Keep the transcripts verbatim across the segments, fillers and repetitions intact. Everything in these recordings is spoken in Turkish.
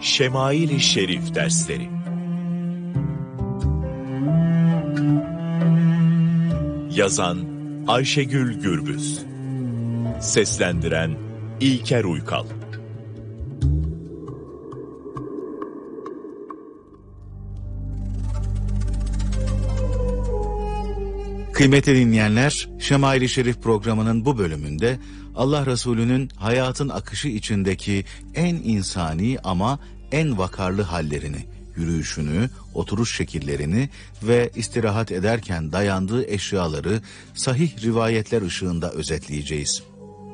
Şemail-i Şerif dersleri. Yazan Ayşegül Gürbüz. Seslendiren İlker Uykal. Kıymetli dinleyenler, Şemail-i Şerif programının bu bölümünde Allah Resulü'nün hayatın akışı içindeki en insani ama en vakarlı hallerini, yürüyüşünü, oturuş şekillerini ve istirahat ederken dayandığı eşyaları sahih rivayetler ışığında özetleyeceğiz.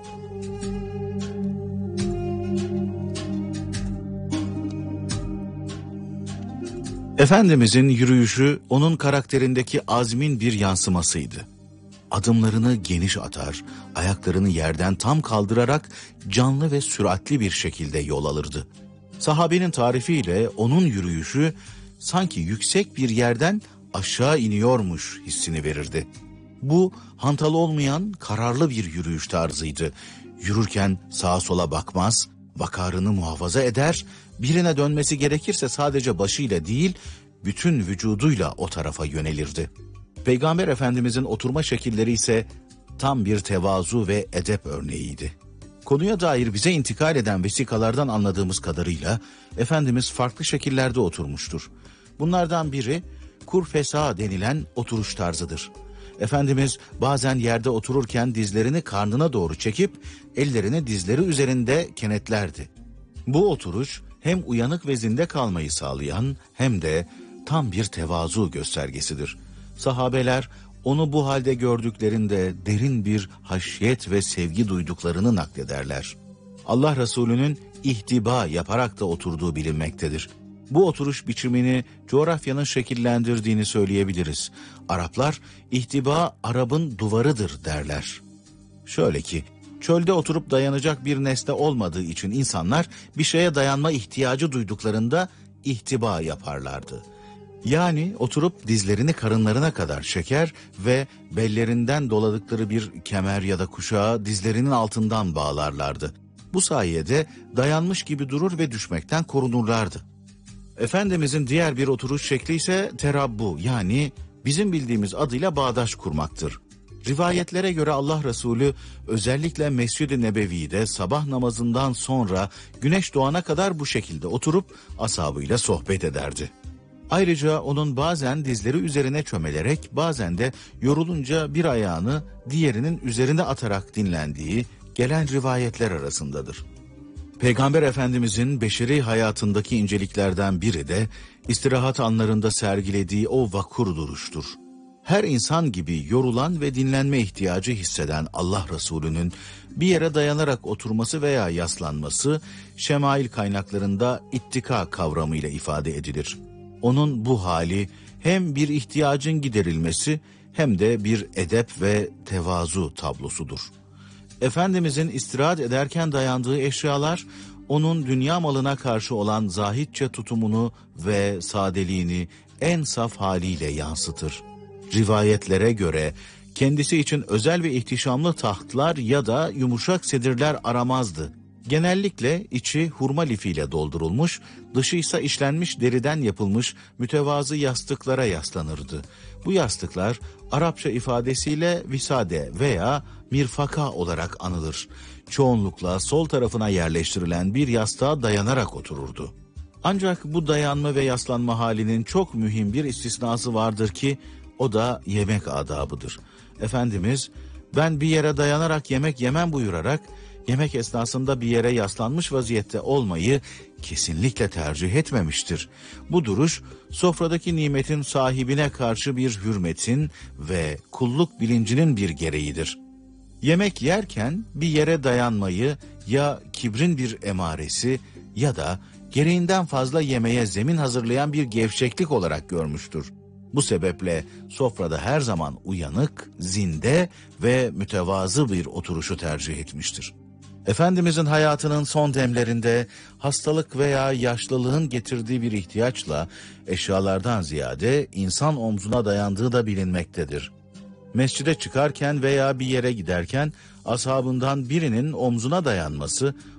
Efendimizin yürüyüşü onun karakterindeki azmin bir yansımasıydı. Adımlarını geniş atar, ayaklarını yerden tam kaldırarak canlı ve süratli bir şekilde yol alırdı. Sahabenin tarifiyle onun yürüyüşü sanki yüksek bir yerden aşağı iniyormuş hissini verirdi. Bu hantal olmayan kararlı bir yürüyüş tarzıydı. Yürürken sağa sola bakmaz, vakarını muhafaza eder, birine dönmesi gerekirse sadece başıyla değil, bütün vücuduyla o tarafa yönelirdi. Peygamber Efendimizin oturma şekilleri ise tam bir tevazu ve edep örneğiydi. Konuya dair bize intikal eden vesikalardan anladığımız kadarıyla Efendimiz farklı şekillerde oturmuştur. Bunlardan biri kurfesa denilen oturuş tarzıdır. Efendimiz bazen yerde otururken dizlerini karnına doğru çekip ellerini dizleri üzerinde kenetlerdi. Bu oturuş hem uyanık ve zinde kalmayı sağlayan hem de tam bir tevazu göstergesidir. Sahabeler onu bu halde gördüklerinde derin bir haşyet ve sevgi duyduklarını naklederler. Allah Resulü'nün ihtiba yaparak da oturduğu bilinmektedir. Bu oturuş biçimini coğrafyanın şekillendirdiğini söyleyebiliriz. Araplar ihtiba Arap'ın duvarıdır derler. Şöyle ki, çölde oturup dayanacak bir nesne olmadığı için insanlar bir şeye dayanma ihtiyacı duyduklarında ihtiba yaparlardı. Yani oturup dizlerini karınlarına kadar çeker ve bellerinden doladıkları bir kemer ya da kuşağı dizlerinin altından bağlarlardı. Bu sayede dayanmış gibi durur ve düşmekten korunurlardı. Efendimizin diğer bir oturuş şekli ise terabbu, yani bizim bildiğimiz adıyla bağdaş kurmaktır. Rivayetlere göre Allah Resulü özellikle Mescid-i Nebevi'de sabah namazından sonra güneş doğana kadar bu şekilde oturup ashabıyla sohbet ederdi. Ayrıca onun bazen dizleri üzerine çömelerek, bazen de yorulunca bir ayağını diğerinin üzerine atarak dinlendiği gelen rivayetler arasındadır. Peygamber Efendimizin beşeri hayatındaki inceliklerden biri de istirahat anlarında sergilediği o vakur duruştur. Her insan gibi yorulan ve dinlenme ihtiyacı hisseden Allah Resulü'nün bir yere dayanarak oturması veya yaslanması şemail kaynaklarında ittika kavramıyla ifade edilir. Onun bu hali hem bir ihtiyacın giderilmesi hem de bir edep ve tevazu tablosudur. Efendimizin istirahat ederken dayandığı eşyalar onun dünya malına karşı olan zahitçe tutumunu ve sadeliğini en saf haliyle yansıtır. Rivayetlere göre kendisi için özel ve ihtişamlı tahtlar ya da yumuşak sedirler aramazdı. Genellikle içi hurma lifiyle doldurulmuş, dışı ise işlenmiş deriden yapılmış mütevazı yastıklara yaslanırdı. Bu yastıklar Arapça ifadesiyle visade veya mirfaka olarak anılır. Çoğunlukla sol tarafına yerleştirilen bir yastığa dayanarak otururdu. Ancak bu dayanma ve yaslanma halinin çok mühim bir istisnası vardır ki o da yemek adabıdır. Efendimiz ben bir yere dayanarak yemek yemem buyurarak yemek esnasında bir yere yaslanmış vaziyette olmayı kesinlikle tercih etmemiştir. Bu duruş sofradaki nimetin sahibine karşı bir hürmetin ve kulluk bilincinin bir gereğidir. Yemek yerken bir yere dayanmayı ya kibrin bir emaresi ya da gereğinden fazla yemeğe zemin hazırlayan bir gevşeklik olarak görmüştür. Bu sebeple sofrada her zaman uyanık, zinde ve mütevazı bir oturuşu tercih etmiştir. Efendimizin hayatının son demlerinde hastalık veya yaşlılığın getirdiği bir ihtiyaçla eşyalardan ziyade insan omzuna dayandığı da bilinmektedir. Mescide çıkarken veya bir yere giderken ashabından birinin omzuna dayanması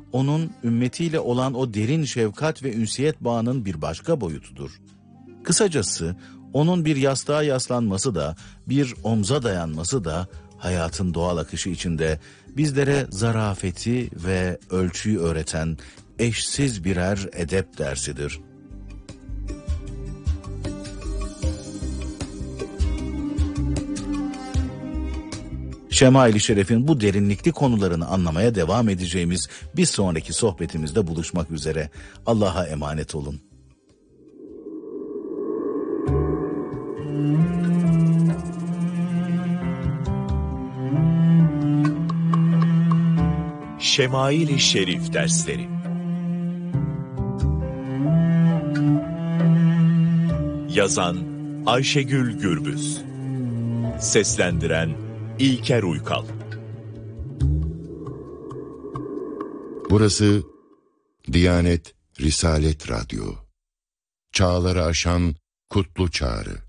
onun ümmetiyle olan o derin şefkat ve ünsiyet bağının bir başka boyutudur. Kısacası onun bir yastığa yaslanması da, bir omza dayanması da hayatın doğal akışı içinde bizlere zarafeti ve ölçüyü öğreten eşsiz birer edep dersidir. Şemail-i Şeref'in bu derinlikli konularını anlamaya devam edeceğimiz bir sonraki sohbetimizde buluşmak üzere. Allah'a emanet olun. Şemail-i Şerif dersleri. Yazan Ayşegül Gürbüz. Seslendiren İlker Uykal. Burası Diyanet Risalet Radyo. Çağları aşan kutlu çağrı.